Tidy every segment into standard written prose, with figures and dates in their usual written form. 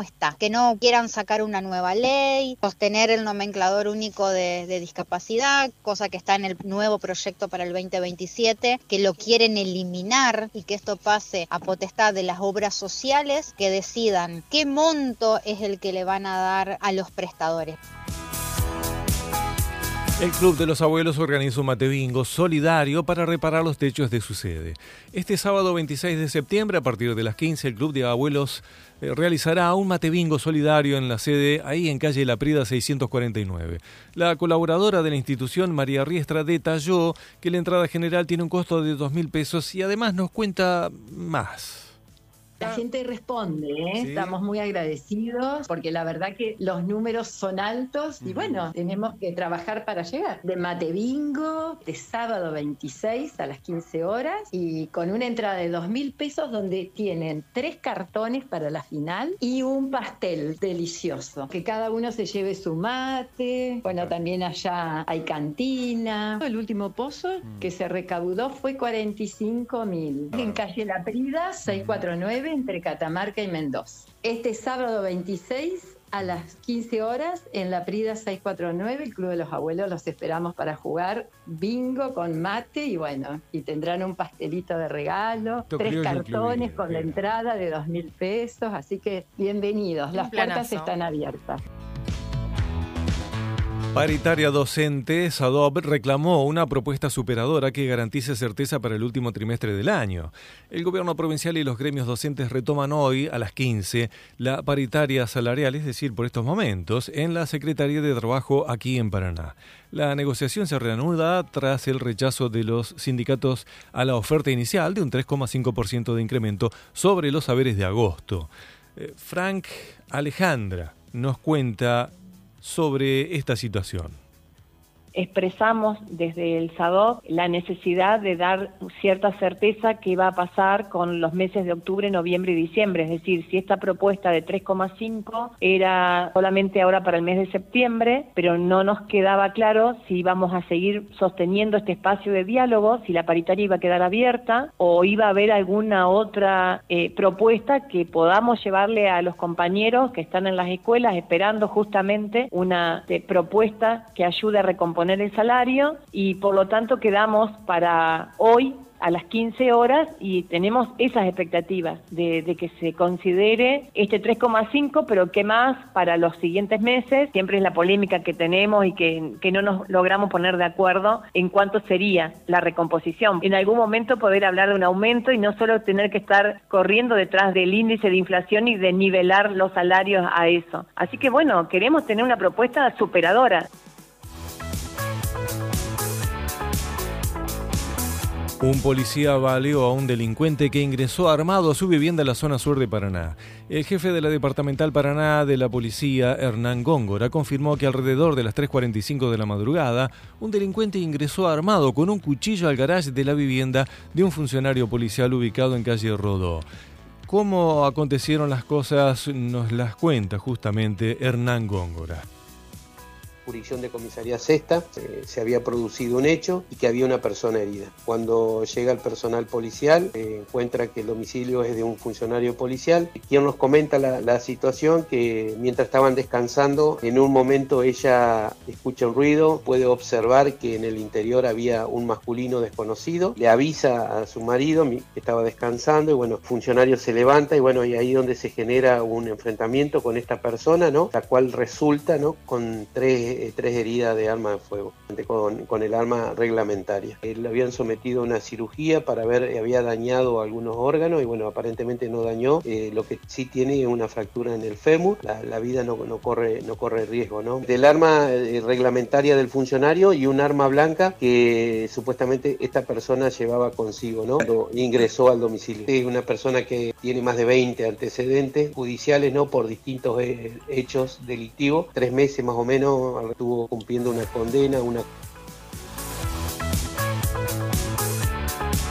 está, que no quieran sacar una nueva ley, sostener el nomenclador único de discapacidad, cosa que está en el nuevo proyecto para el 2027, que lo quieren eliminar y que esto pase a potestad de las obras sociales, que decidan qué monto es el que le van a dar a los prestadores. El Club de los Abuelos organiza un matebingo solidario para reparar los techos de su sede. Este sábado 26 de septiembre, a partir de las 15, el Club de Abuelos realizará un matebingo solidario en la sede, ahí en calle La Prida 649. La colaboradora de la institución, María Riestra, detalló que la entrada general tiene un costo de 2.000 pesos y además nos cuenta más. La gente responde, ¿eh? ¿Sí? Estamos muy agradecidos porque la verdad que los números son altos y bueno, tenemos que trabajar para llegar. De matebingo, de sábado 26 a las 15 horas y con una entrada de 2.000 pesos donde tienen 3 cartones para la final y un pastel delicioso. Que cada uno se lleve su mate, bueno, también allá hay cantina. El último pozo que se recaudó fue 45.000. En calle La Prida, 649, entre Catamarca y Mendoza. Este sábado 26 a las 15 horas en La Prida 649, el Club de los Abuelos, los esperamos para jugar bingo con mate y bueno, y tendrán un pastelito de regalo, 3 cartones con la entrada de 2.000 pesos, así que bienvenidos, las puertas están abiertas. Paritaria Docente, SADOP, reclamó una propuesta superadora que garantice certeza para el último trimestre del año. El gobierno provincial y los gremios docentes retoman hoy, a las 15, la paritaria salarial, es decir, por estos momentos, en la Secretaría de Trabajo aquí en Paraná. La negociación se reanuda tras el rechazo de los sindicatos a la oferta inicial de un 3,5% de incremento sobre los haberes de agosto. Frank Alejandra nos cuenta sobre esta situación. Expresamos desde el SADOP la necesidad de dar cierta certeza que va a pasar con los meses de octubre, noviembre y diciembre. Es decir, si esta propuesta de 3,5 era solamente ahora para el mes de septiembre, pero no nos quedaba claro si íbamos a seguir sosteniendo este espacio de diálogo, si la paritaria iba a quedar abierta o iba a haber alguna otra propuesta que podamos llevarle a los compañeros que están en las escuelas esperando justamente una propuesta que ayude a recomponer el salario y por lo tanto quedamos para hoy a las 15 horas y tenemos esas expectativas de que se considere este 3,5, pero ¿qué más para los siguientes meses? Siempre es la polémica que tenemos y que no nos logramos poner de acuerdo en cuánto sería la recomposición. En algún momento poder hablar de un aumento y no solo tener que estar corriendo detrás del índice de inflación y de nivelar los salarios a eso. Así que bueno, queremos tener una propuesta superadora. Un policía baleó a un delincuente que ingresó armado a su vivienda en la zona sur de Paraná. El jefe de la departamental Paraná de la policía, Hernán Góngora, confirmó que alrededor de las 3:45 de la madrugada, un delincuente ingresó armado con un cuchillo al garage de la vivienda de un funcionario policial ubicado en calle Rodó. ¿Cómo acontecieron las cosas? Nos las cuenta justamente Hernán Góngora. Jurisdicción de Comisaría Sexta, se había producido un hecho y que había una persona herida. Cuando llega el personal policial, encuentra que el domicilio es de un funcionario policial, quien nos comenta la situación, que mientras estaban descansando, en un momento ella escucha un ruido, puede observar que en el interior había un masculino desconocido, le avisa a su marido que estaba descansando y bueno, el funcionario se levanta y bueno, y ahí donde se genera un enfrentamiento con esta persona, ¿no? La cual resulta, ¿no?, con tres heridas de arma de fuego, con el arma reglamentaria. Le habían sometido a una cirugía para ver, había dañado algunos órganos y bueno, aparentemente no dañó. Lo que sí tiene es una fractura en el fémur. La vida no corre riesgo, ¿no? Del arma reglamentaria del funcionario y un arma blanca que supuestamente esta persona llevaba consigo, ¿no?, cuando ingresó al domicilio. Es una persona que tiene más de 20 antecedentes judiciales, ¿no?, por distintos hechos delictivos. 3 meses más o menos estuvo cumpliendo una condena,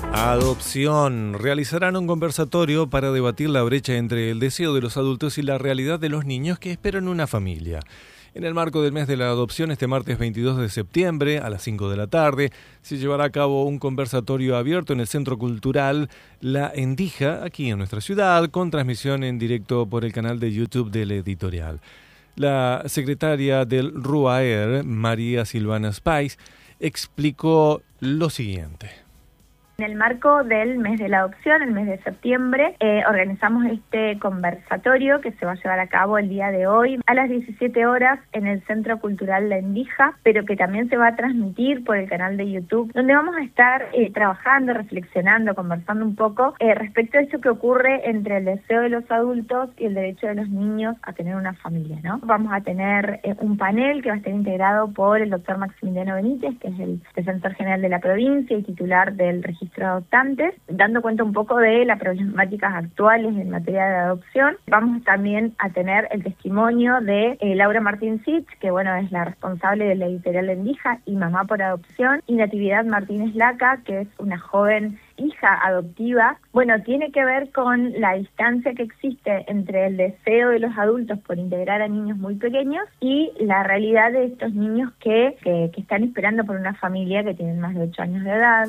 Adopción. Realizarán un conversatorio para debatir la brecha entre el deseo de los adultos y la realidad de los niños que esperan una familia. En el marco del mes de la adopción, este martes 22 de septiembre, a las 5 de la tarde, se llevará a cabo un conversatorio abierto en el Centro Cultural La Endija, aquí en nuestra ciudad, con transmisión en directo por el canal de YouTube del editorial. La secretaria del RUAER, María Silvana Spice, explicó lo siguiente. En el marco del mes de la adopción, el mes de septiembre, organizamos este conversatorio que se va a llevar a cabo el día de hoy a las 17 horas en el Centro Cultural La Endija, pero que también se va a transmitir por el canal de YouTube, donde vamos a estar trabajando, reflexionando, conversando un poco respecto a esto que ocurre entre el deseo de los adultos y el derecho de los niños a tener una familia, ¿no? Vamos a tener un panel que va a estar integrado por el doctor Maximiliano Benítez, que es el defensor general de la provincia y titular del registro de adoptantes, dando cuenta un poco de las problemáticas actuales en materia de adopción. Vamos también a tener el testimonio de Laura Martín Sitch, que bueno, es la responsable de la editorial La Endija y mamá por adopción, y Natividad Martínez Laca, que es una joven hija adoptiva. Bueno, tiene que ver con la distancia que existe entre el deseo de los adultos por integrar a niños muy pequeños y la realidad de estos niños que están esperando por una familia, que tienen más de 8 años de edad.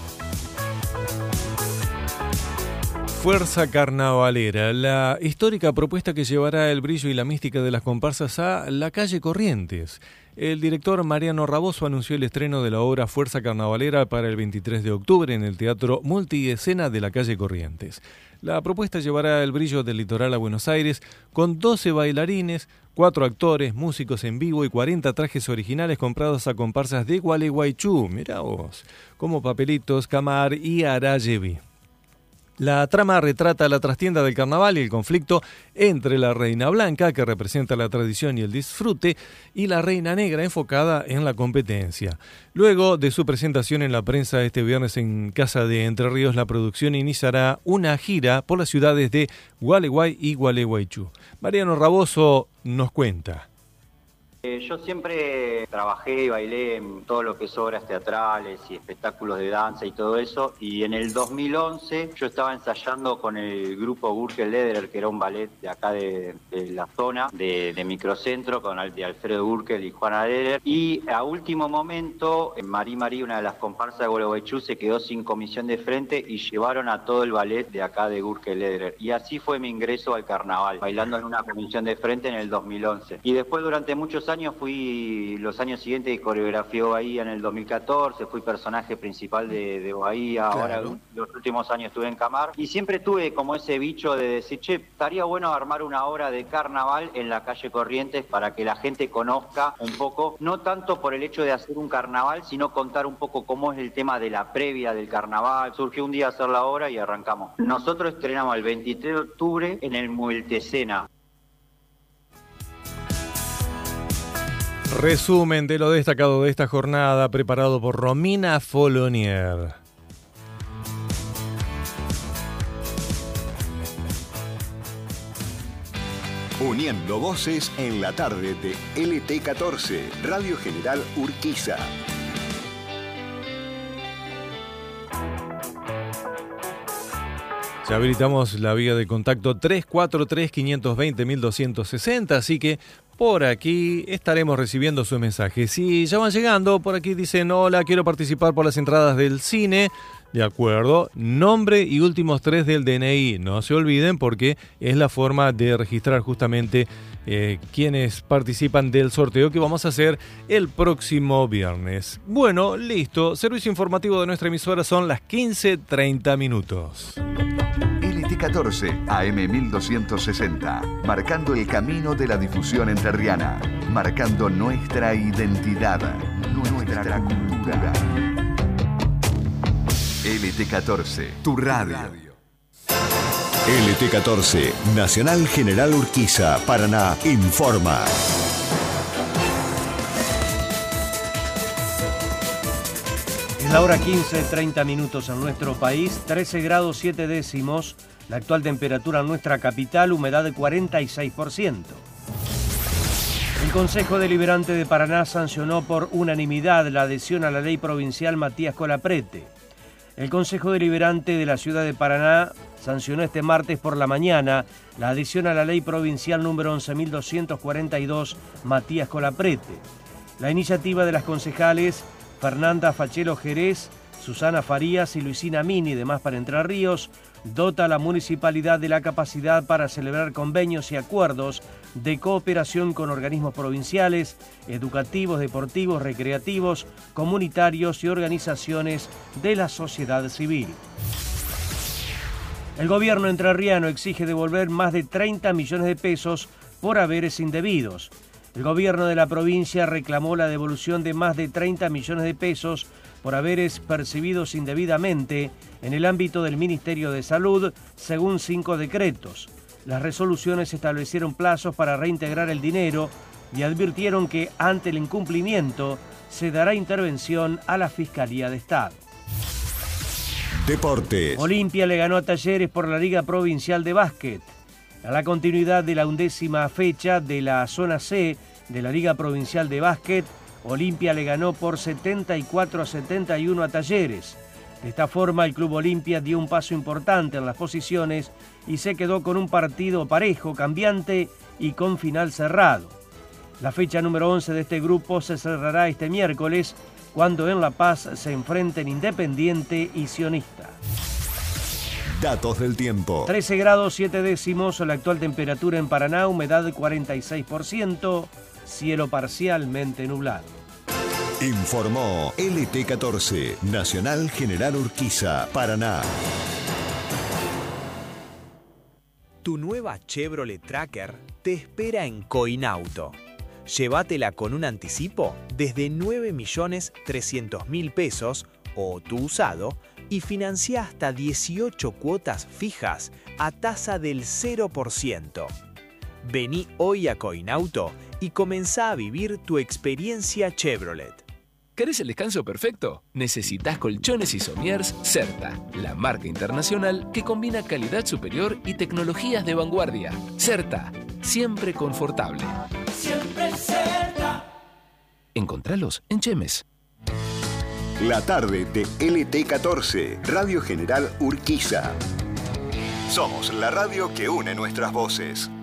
Fuerza Carnavalera, la histórica propuesta que llevará el brillo y la mística de las comparsas a la calle Corrientes. El director Mariano Raboso anunció el estreno de la obra Fuerza Carnavalera para el 23 de octubre en el Teatro Multiescena de la calle Corrientes. La propuesta llevará el brillo del litoral a Buenos Aires con 12 bailarines, 4 actores, músicos en vivo y 40 trajes originales comprados a comparsas de Gualeguaychú, mirá vos, como Papelitos, Camar y Arayevi. La trama retrata la trastienda del carnaval y el conflicto entre la Reina Blanca, que representa la tradición y el disfrute, y la Reina Negra, enfocada en la competencia. Luego de su presentación en la prensa este viernes en Casa de Entre Ríos, la producción iniciará una gira por las ciudades de Gualeguay y Gualeguaychú. Mariano Raboso nos cuenta. Yo siempre trabajé y bailé en todo lo que es obras teatrales y espectáculos de danza y todo eso, y en el 2011 yo estaba ensayando con el grupo Gürtel Lederer, que era un ballet de acá de la zona, de Microcentro, con de Alfredo Gürtel y Juana Lederer, y a último momento Marí, una de las comparsas de Gualeguaychú, se quedó sin comisión de frente y llevaron a todo el ballet de acá de Gürtel Lederer, y así fue mi ingreso al carnaval, bailando en una comisión de frente en el 2011. Y después durante muchos años fui, los años siguientes coreografió Bahía en el 2014, fui personaje principal de Bahía, claro. Ahora los últimos años estuve en Camar, y siempre tuve como ese bicho de decir, che, estaría bueno armar una obra de carnaval en la calle Corrientes para que la gente conozca un poco, no tanto por el hecho de hacer un carnaval, sino contar un poco cómo es el tema de la previa del carnaval. Surgió un día hacer la obra y arrancamos. Nosotros estrenamos el 23 de octubre en el Multiescena. Resumen de lo destacado de esta jornada preparado por Romina Folonier. Uniendo voces en la tarde de LT14, Radio General Urquiza. Ya habilitamos la vía de contacto 343-520-1260, así que por aquí estaremos recibiendo sus mensajes. Si ya van llegando, por aquí dicen, hola, quiero participar por las entradas del cine. De acuerdo, nombre y últimos 3 del DNI. No se olviden porque es la forma de registrar justamente quienes participan del sorteo que vamos a hacer el próximo viernes. Bueno, listo. Servicio informativo de nuestra emisora son las 15:30 minutos. LT14 AM 1260, marcando el camino de la difusión entrerriana, marcando nuestra identidad, nuestra cultura. LT14, tu radio. LT14, Nacional General Urquiza, Paraná, informa. Es la hora 15:30 minutos en nuestro país, 13 grados 7 décimos, la actual temperatura en nuestra capital, humedad de 46%. El Consejo Deliberante de Paraná sancionó por unanimidad la adhesión a la ley provincial Matías Colaprete. El Consejo Deliberante de la Ciudad de Paraná sancionó este martes por la mañana la adición a la ley provincial número 11.242 Matías Colaprete. La iniciativa de las concejales Fernanda Fachelo Jerez, Susana Farías y Luisina Mini, de Más para Entre Ríos, dota a la municipalidad de la capacidad para celebrar convenios y acuerdos de cooperación con organismos provinciales, educativos, deportivos, recreativos, comunitarios y organizaciones de la sociedad civil. El gobierno entrerriano exige devolver más de 30 millones de pesos por haberes indebidos. El gobierno de la provincia reclamó la devolución de más de 30 millones de pesos por haberes percibidos indebidamente en el ámbito del Ministerio de Salud, según 5 decretos. Las resoluciones establecieron plazos para reintegrar el dinero y advirtieron que ante el incumplimiento se dará intervención a la Fiscalía de Estado. Deportes. Olimpia le ganó a Talleres por la Liga Provincial de Básquet. A la continuidad de la 11ª fecha de la Zona C de la Liga Provincial de Básquet, Olimpia le ganó por 74-71 a Talleres. De esta forma, el Club Olimpia dio un paso importante en las posiciones y se quedó con un partido parejo, cambiante y con final cerrado. La fecha número 11 de este grupo se cerrará este miércoles, cuando en La Paz se enfrenten Independiente y Sionista. Datos del tiempo. 13 grados 7 décimos, la actual temperatura en Paraná, humedad 46%, cielo parcialmente nublado. Informó LT14, Nacional General Urquiza, Paraná. Tu nueva Chevrolet Tracker te espera en Coinauto. Llévatela con un anticipo desde 9.300.000 pesos o tu usado y financia hasta 18 cuotas fijas a tasa del 0%. Vení hoy a Coinauto y comenzá a vivir tu experiencia Chevrolet. ¿Querés el descanso perfecto? Necesitas colchones y somiers Certa, la marca internacional que combina calidad superior y tecnologías de vanguardia. Certa, siempre confortable. Siempre Certa. Encontralos en Chemes. La tarde de LT14, Radio General Urquiza. Somos la radio que une nuestras voces.